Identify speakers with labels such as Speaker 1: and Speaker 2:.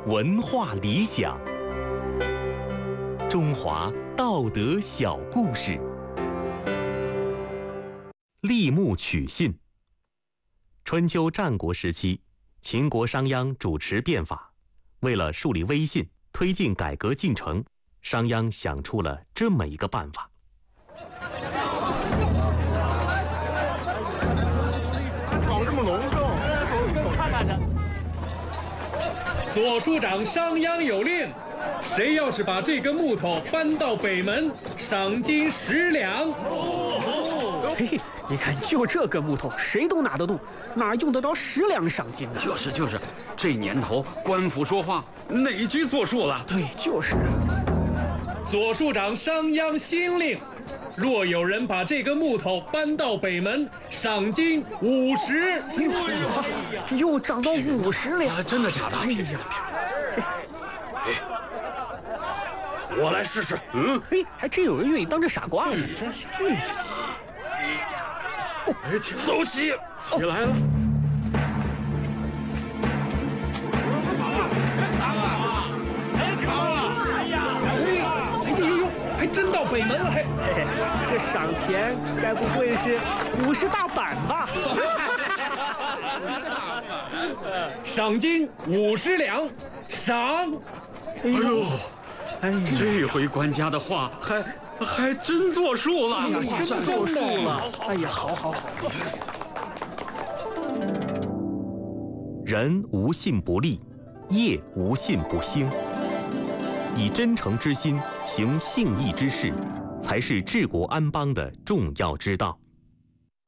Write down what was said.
Speaker 1: 文化理想，中华道德小故事。立木取信。春秋战国时期，秦国商鞅主持变法，为了树立威信，推进改革进程，商鞅想出了这么一个办法。
Speaker 2: 搞这么隆重，看看去。
Speaker 3: 左庶长商鞅有令，谁要是把这根木头搬到北门，赏金10两。
Speaker 4: 嘿，你看，就这根木头，谁都拿得动，哪用得着10两赏金呢？
Speaker 5: 就是，这年头官府说话哪句作数了？
Speaker 4: 对，就是。
Speaker 3: 左庶长商鞅新令，若有人把这根木头搬到北门，赏金50。
Speaker 4: 又涨到50两，
Speaker 5: 真的假的？
Speaker 4: 哎呀，
Speaker 5: 我来试试。
Speaker 4: 嘿，还真有人愿意当这傻瓜呢。
Speaker 5: 真是。走起，起来了。
Speaker 3: 还真到北门了，嘿，
Speaker 4: 这赏钱该不会是50大板吧？
Speaker 3: 赏金50两，赏。
Speaker 5: 哎呦，这回官家的话还真作数了。
Speaker 4: 哎呀，真作数了。哎呀，好。
Speaker 1: 人无信不立，业无信不兴。以真诚之心行信义之事，才是治国安邦的重要之道。